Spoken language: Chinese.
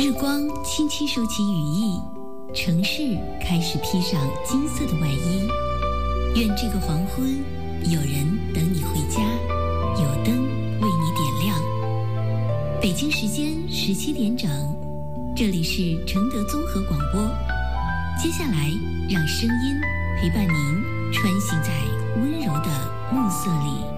日光轻轻收起羽翼，城市开始披上金色的外衣。愿这个黄昏，有人等你回家，有灯为你点亮。北京时间17点整，这里是承德综合广播。接下来，让声音陪伴您穿行在温柔的暮色里。